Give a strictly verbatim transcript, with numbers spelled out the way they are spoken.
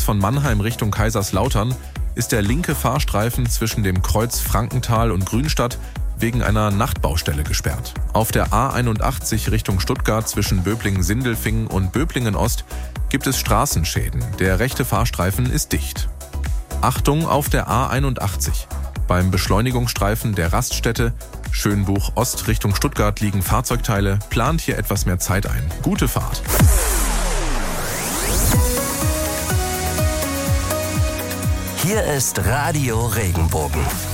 von Mannheim Richtung Kaiserslautern ist der linke Fahrstreifen zwischen dem Kreuz Frankenthal und Grünstadt wegen einer Nachtbaustelle gesperrt. Auf der A einundachtzig Richtung Stuttgart zwischen Böblingen-Sindelfingen und Böblingen-Ost gibt es Straßenschäden. Der rechte Fahrstreifen ist dicht. Achtung auf der A einundachtzig. Beim Beschleunigungsstreifen der Raststätte Schönbuch Ost Richtung Stuttgart liegen Fahrzeugteile. Plant hier etwas mehr Zeit ein. Gute Fahrt. Hier ist Radio Regenbogen.